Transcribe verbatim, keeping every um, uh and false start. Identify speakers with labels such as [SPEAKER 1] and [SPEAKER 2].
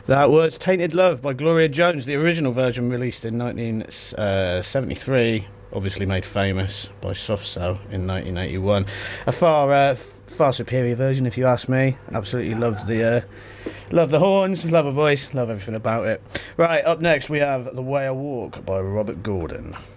[SPEAKER 1] That was Tainted Love by Gloria Jones, the original version released in nineteen seventy-three, obviously made famous by Soft Cell in nineteen eighty-one. A far uh, far superior version, if you ask me. Absolutely love the uh, love the horns, love her voice, love everything about it. Right, up next we have The Way I Walk by Robert Gordon.